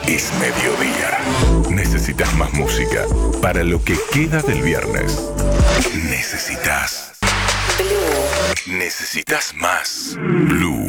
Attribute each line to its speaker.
Speaker 1: Es mediodía. Necesitas más música para lo que queda del viernes. Necesitas más Blue.